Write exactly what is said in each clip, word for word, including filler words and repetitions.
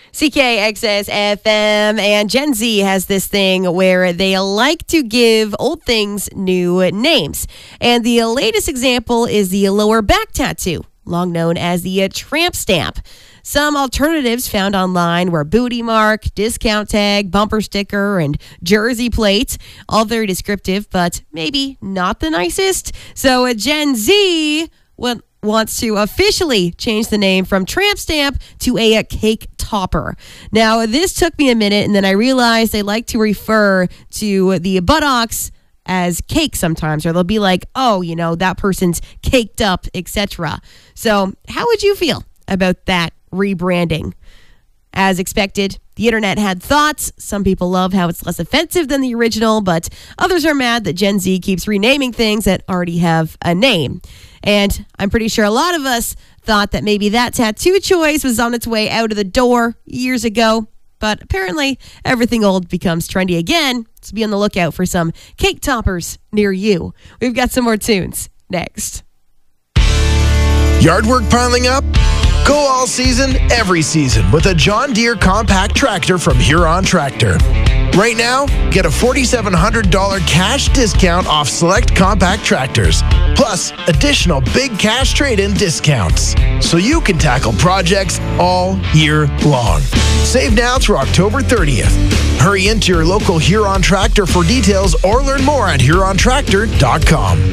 C K X S F M, and Gen Z has this thing where they like to give old things new names. And the latest example is the lower back tattoo, long known as the uh, tramp stamp. Some alternatives found online were booty mark, discount tag, bumper sticker, and jersey plate. All very descriptive, but maybe not the nicest. So uh, Gen Z well, wants to officially change the name from tramp stamp to a, a cake topper. Now, this took me a minute, and then I realized they like to refer to the buttocks as cake sometimes, or they'll be like, oh, you know, that person's caked up, et cetera. So how would you feel about that rebranding? As expected, the internet had thoughts. Some people love how it's less offensive than the original, but others are mad that Gen Z keeps renaming things that already have a name. And I'm pretty sure a lot of us thought that maybe that tattoo choice was on its way out of the door years ago. But apparently, everything old becomes trendy again. So be on the lookout for some cake toppers near you. We've got some more tunes next. Yard work piling up? Go all season, every season with a John Deere compact tractor from Huron Tractor. Right now, get a four thousand seven hundred dollars cash discount off select compact tractors, plus additional big cash trade-in discounts, so you can tackle projects all year long. Save now through October thirtieth. Hurry into your local Huron Tractor for details or learn more at huron tractor dot com.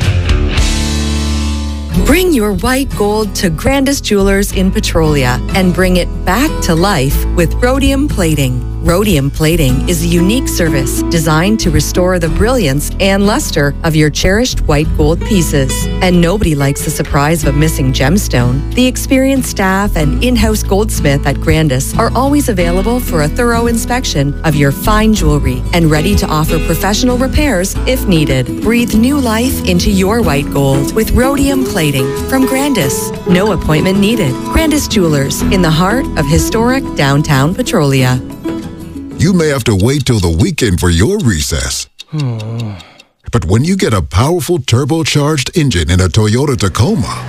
Bring your white gold to Grandis Jewelers in Petrolia and bring it back to life with rhodium plating. Rhodium plating is a unique service designed to restore the brilliance and luster of your cherished white gold pieces. And nobody likes the surprise of a missing gemstone. The experienced staff and in-house goldsmith at Grandis are always available for a thorough inspection of your fine jewelry and ready to offer professional repairs if needed. Breathe new life into your white gold with rhodium plating from Grandis. No appointment needed. Grandis Jewelers in the heart of historic downtown Petrolia. You may have to wait till the weekend for your recess. But when you get a powerful turbocharged engine in a Toyota Tacoma,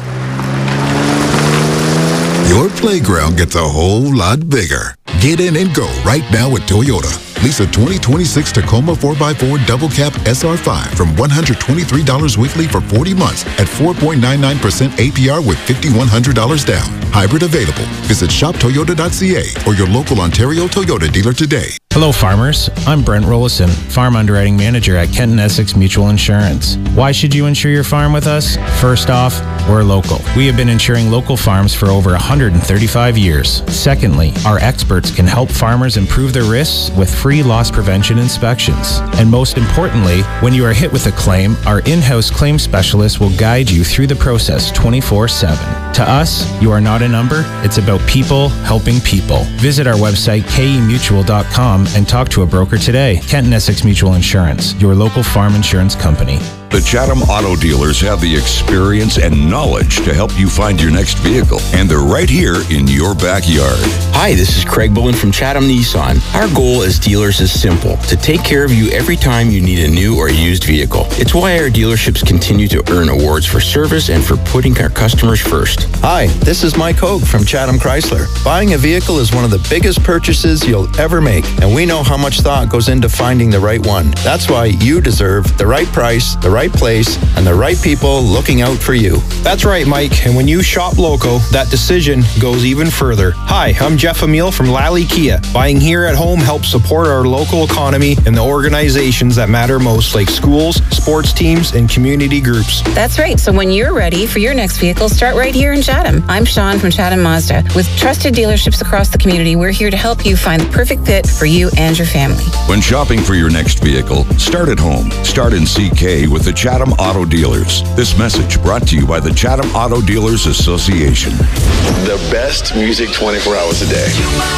your playground gets a whole lot bigger. Get in and go right now at Toyota. Lease a twenty twenty-six Tacoma four by four Double Cab S R five from one hundred twenty-three dollars weekly for forty months at four point nine nine percent A P R with five thousand one hundred dollars down. Hybrid available. Visit shop toyota dot c a or your local Ontario Toyota dealer today. Hello, farmers. I'm Brent Rollison, Farm Underwriting Manager at Kenton Essex Mutual Insurance. Why should you insure your farm with us? First off, we're local. We have been insuring local farms for over one hundred thirty-five years. Secondly, our experts can help farmers improve their risks with free loss prevention inspections. And most importantly, when you are hit with a claim, our in-house claim specialist will guide you through the process twenty-four seven. To us, you are not a number. It's about people helping people. Visit our website, k e mutual dot com, and talk to a broker today. Kenton Essex Mutual Insurance, your local farm insurance company. The Chatham Auto Dealers have the experience and knowledge to help you find your next vehicle, and they're right here in your backyard. Hi, this is Craig Bullen from Chatham Nissan. Our goal as dealers is simple: to take care of you every time you need a new or used vehicle. It's why our dealerships continue to earn awards for service and for putting our customers first. Hi, this is Mike Hogue from Chatham Chrysler. Buying a vehicle is one of the biggest purchases you'll ever make, and we know how much thought goes into finding the right one. That's why you deserve the right price, the right place, and the right people looking out for you. That's right, Mike. And when you shop local, that decision goes even further. Hi, I'm Jeff Emile from Lally Kia. Buying here at home helps support our local economy and the organizations that matter most, like schools, sports teams, and community groups. That's right. So when you're ready for your next vehicle, start right here in Chatham. I'm Sean from Chatham Mazda. With trusted dealerships across the community, we're here to help you find the perfect fit for you and your family. When shopping for your next vehicle, start at home. Start in C K with the Chatham Auto Dealers. This message brought to you by the Chatham Auto Dealers Association. The best music twenty-four hours a day.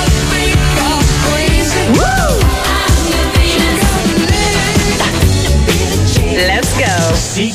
Woo! Let's go.